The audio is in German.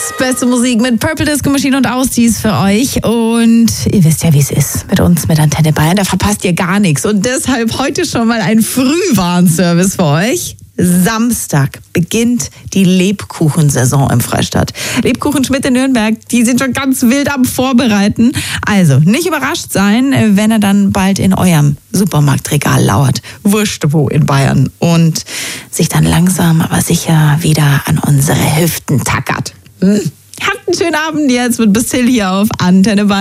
beste Musik mit Purple Disco Machine und Ausdies für euch. Und ihr wisst ja, wie es ist mit uns, mit Antenne Bayern. Da verpasst ihr gar nichts. Und deshalb heute schon mal ein Frühwarnservice für euch. Samstag beginnt die Lebkuchensaison im Freistaat. Lebkuchen Schmidt in Nürnberg, die sind schon ganz wild am Vorbereiten. Also nicht überrascht sein, wenn er dann bald in eurem Supermarktregal lauert. Wurscht wo in Bayern. Und sich dann langsam, aber sicher wieder an unsere Hüften tackert. Habt einen schönen Abend jetzt mit Bis Till hier auf Antenne Bayern.